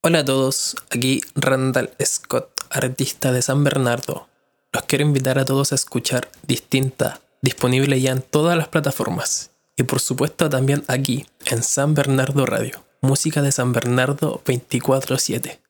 Hola a todos, aquí Randall Scott, artista de San Bernardo. Los quiero invitar a todos a escuchar Distinta, disponible ya en todas las plataformas. Y por supuesto también aquí, en San Bernardo Radio, música de San Bernardo 24/7.